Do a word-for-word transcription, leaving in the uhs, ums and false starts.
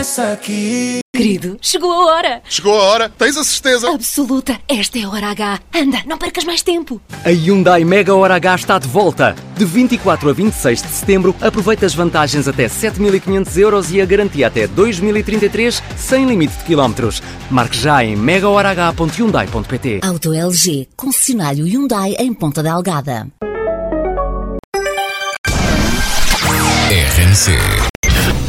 aqui. Querido, chegou a hora. Chegou a hora? Tens a certeza? Absoluta. Esta é a hora H. Anda, não percas mais tempo. A Hyundai Mega Hora H está de volta. De vinte e quatro a vinte e seis de setembro, aproveita as vantagens até sete mil e quinhentos euros e a garantia até dois mil e trinta e três, sem limite de quilómetros. Marque já em mega hora h ponto hyundai ponto p t. Auto L G, concessionário Hyundai em Ponta Delgada. R N C